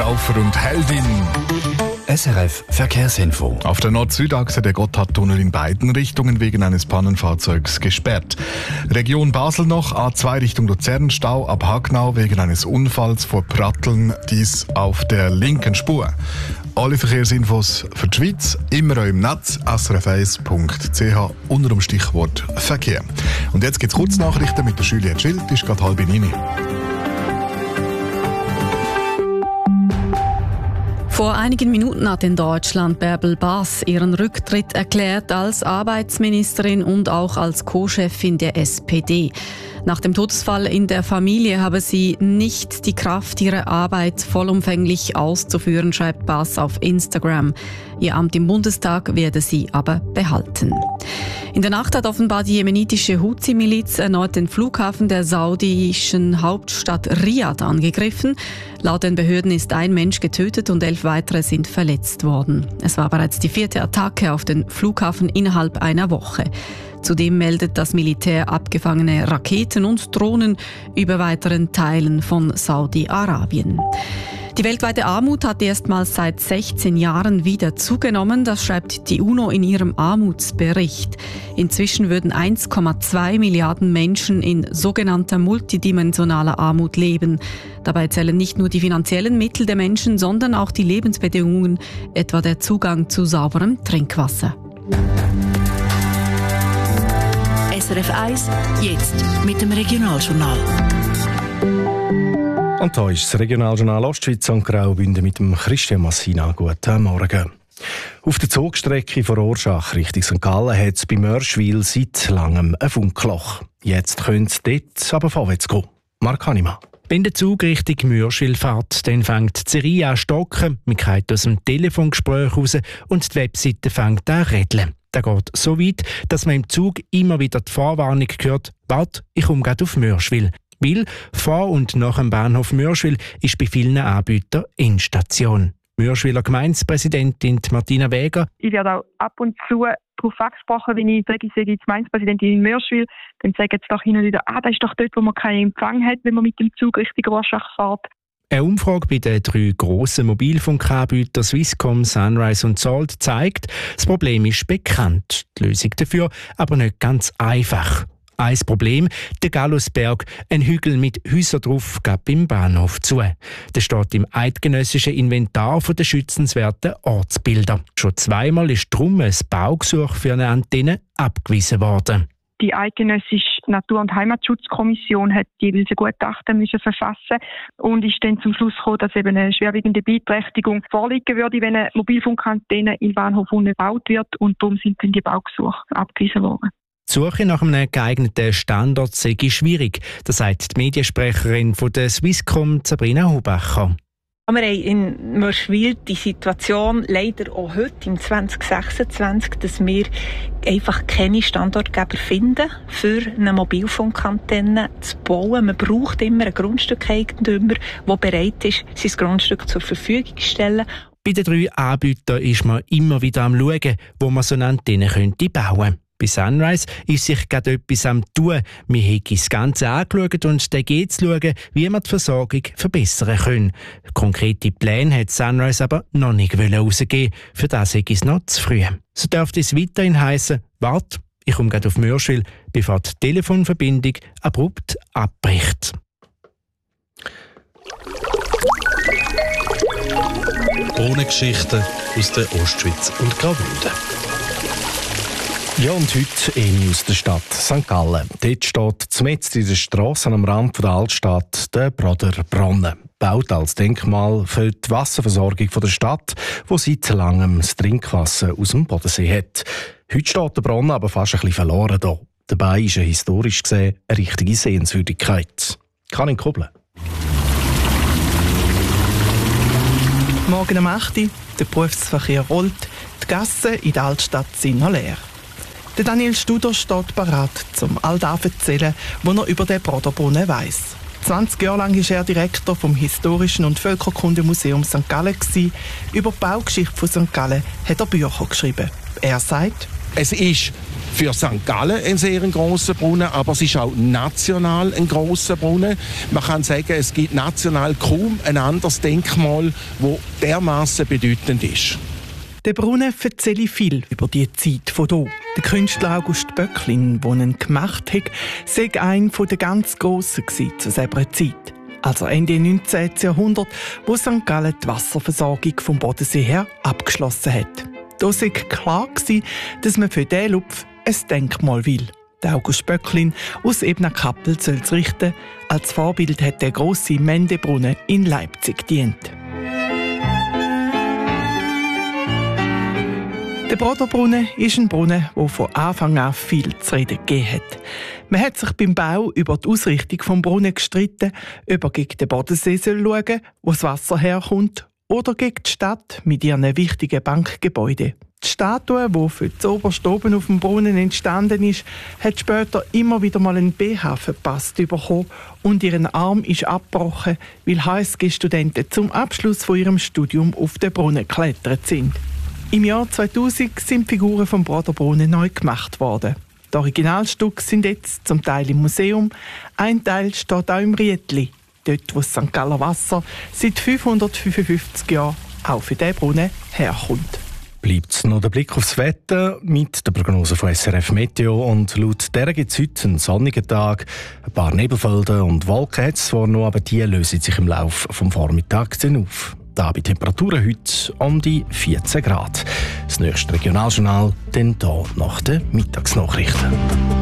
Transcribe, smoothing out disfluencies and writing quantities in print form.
Laufer und Heldin. SRF Verkehrsinfo. Auf der Nord-Süd-Achse der Gotthardtunnel in beiden Richtungen wegen eines Pannenfahrzeugs gesperrt. Region Basel noch, A2 Richtung Luzern, Stau ab Hagnau wegen eines Unfalls vor Pratteln, dies auf der linken Spur. Alle Verkehrsinfos für die Schweiz immer auch im Netz srf1.ch unter dem Stichwort Verkehr. Und jetzt gibt's Kurznachrichten mit der Juliette Schild, die ist gerade 8:30. Vor einigen Minuten hat in Deutschland Bärbel Bas ihren Rücktritt erklärt als Arbeitsministerin und auch als Co-Chefin der SPD. Nach dem Todesfall in der Familie habe sie nicht die Kraft, ihre Arbeit vollumfänglich auszuführen, schreibt Bas auf Instagram. Ihr Amt im Bundestag werde sie aber behalten. In der Nacht hat offenbar die jemenitische Houthi-Miliz erneut den Flughafen der saudischen Hauptstadt Riad angegriffen. Laut den Behörden ist ein Mensch getötet und 11 weitere sind verletzt worden. Es war bereits die 4. Attacke auf den Flughafen innerhalb einer Woche. Zudem meldet das Militär abgefangene Raketen und Drohnen über weiteren Teilen von Saudi-Arabien. Die weltweite Armut hat erstmals seit 16 Jahren wieder zugenommen, das schreibt die UNO in ihrem Armutsbericht. Inzwischen würden 1,2 Milliarden Menschen in sogenannter multidimensionaler Armut leben. Dabei zählen nicht nur die finanziellen Mittel der Menschen, sondern auch die Lebensbedingungen, etwa der Zugang zu sauberem Trinkwasser. SRF 1, jetzt mit dem Regionaljournal. Und da ist das Regionaljournal Ostschweiz und Graubünden mit dem Christian Massina. Guten Morgen. Auf der Zugstrecke von Rorschach Richtung St. Gallen hat es bei Mörschwil seit langem ein Funkloch. Jetzt könnte es dort aber vorwärts gehen. Marc Hannemann. Wenn der Zug Richtung Mörschwil fährt, dann fängt die Serie an zu stocken, man geht aus dem Telefongespräch raus und die Webseite fängt an zu rätseln. Das geht so weit, dass man im Zug immer wieder die Vorwarnung hört: «Warte, ich komme gerade auf Mörschwil.» Weil vor und nach dem Bahnhof Mörschwil ist bei vielen Anbietern Endstation. Mörschwiler Gemeindepräsidentin Martina Wäger. Ich werde auch ab und zu darauf angesprochen, wenn ich sage, ich sei Gemeindepräsidentin in Mörschwil, dann sagen sie doch hin und wieder, das ist doch dort, wo man keinen Empfang hat, wenn man mit dem Zug Richtung Rorschach fährt. Eine Umfrage bei den 3 grossen Mobilfunkanbietern Swisscom, Sunrise und Salt zeigt, das Problem ist bekannt. Die Lösung dafür aber nicht ganz einfach. Ein Problem, der Gallusberg, ein Hügel mit Häusern drauf, geht beim Bahnhof zu. Der steht im eidgenössischen Inventar der schützenswerten Ortsbilder. Schon 2-mal ist darum ein Baugesuch für eine Antenne abgewiesen worden. Die eidgenössische Natur- und Heimatschutzkommission hat jeweils ein Gutachten müssen verfassen und ist dann zum Schluss gekommen, dass eben eine schwerwiegende Beeinträchtigung vorliegen würde, wenn eine Mobilfunkantenne im Bahnhof gebaut wird, und darum sind dann die Baugesuche abgewiesen worden. Die Suche nach einem geeigneten Standort sei schwierig, das sagt die Mediensprecherin von der Swisscom, Sabrina Hubacher. Wir haben in Mörschwil die Situation leider auch heute, im 2026, dass wir einfach keine Standortgeber finden, für eine Mobilfunkantenne zu bauen. Man braucht immer einen Grundstückeigentümer, der bereit ist, sein Grundstück zur Verfügung zu stellen. Bei den 3 Anbietern ist man immer wieder am Schauen, wo man so eine Antenne bauen könnte. Bei Sunrise ist sich gerade etwas am tun. Wir haben das Ganze angeschaut und dann geht es schauen, wie wir die Versorgung verbessern können. Konkrete Pläne hat Sunrise aber noch nicht rausgeben. Für das ist es noch zu früh. So dürfte es weiterhin heissen: «Warte, ich komme gerade auf Mörschwil», bevor die Telefonverbindung abrupt abbricht. Bohnengeschichten aus der Ostschweiz und Graubünden. Ja, und heute aus der Stadt St. Gallen. Dort steht mitten in der Strasse am Rand der Altstadt der Broderbrunnen. Gebaut als Denkmal für die Wasserversorgung der Stadt, die seit langem das Trinkwasser aus dem Bodensee hat. Heute steht der Brunnen aber fast ein bisschen verloren hier. Dabei ist er historisch gesehen eine richtige Sehenswürdigkeit. Karin Kobler. Morgen um 8 Uhr, der Berufsverkehr rollt, die Gassen in der Altstadt sind noch leer. Der Daniel Studer steht bereit, um all das zu erzählen, was er über den Broderbrunnen weiss. 20 Jahre lang war er Direktor vom Historischen und Völkerkundemuseum St. Gallen. Über die Baugeschichte von St. Gallen hat er Bücher geschrieben. Er sagt: Es ist für St. Gallen ein sehr grosser Brunnen, aber es ist auch national ein grosser Brunnen. Man kann sagen, es gibt national kaum ein anderes Denkmal, das dermaßen bedeutend ist. Der Brunnen erzähle viel über die Zeit von hier. Der Künstler August Böcklin, der ihn gemacht hat, sei einer der ganz Grossen zu dieser Zeit. Also Ende 19. Jahrhundert, wo St. Gallen die Wasserversorgung vom Bodensee her abgeschlossen hat. Da war klar, dass man für diesen Lupf ein Denkmal will. Der August Böcklin aus Ebner-Kappel soll es richten. Als Vorbild hat der grosse Mendebrunnen in Leipzig gedient. Der Broderbrunnen ist ein Brunnen, der von Anfang an viel zu reden gegeben hat. Man hat sich beim Bau über die Ausrichtung des Brunnens gestritten, ob er gegen den Bodensee schauen soll, wo das Wasser herkommt, oder gegen die Stadt mit ihren wichtigen Bankgebäuden. Die Statue, die für das oberste oben auf dem Brunnen entstanden ist, hat später immer wieder mal einen BH verpasst bekommen und ihren Arm ist abgebrochen, weil HSG-Studenten zum Abschluss von ihrem Studium auf den Brunnen geklettert sind. Im Jahr 2000 sind die Figuren vom Broderbrunnen neu gemacht worden. Die Originalstücke sind jetzt zum Teil im Museum, ein Teil steht auch im Rietli, dort wo das St. Galler Wasser seit 555 Jahren auch für diesen Brunnen herkommt. Bleibt noch der Blick aufs Wetter mit der Prognose von SRF Meteo. Und laut der gibt es heute einen sonnigen Tag. Ein paar Nebelfelder und Wolken hat es zwar noch, aber die lösen sich im Laufe des Vormittags auf. Da bei Temperaturen heute um die 14 Grad. Das nächste Regionaljournal dann hier nach den Mittagsnachrichten.